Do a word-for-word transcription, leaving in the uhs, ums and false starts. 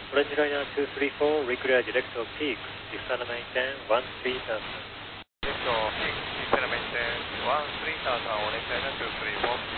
Orange Liner two three four, require direct of peak, descend maintain one three thousand. Direct of peak, descend maintain one three thousand, Orange Liner two three four.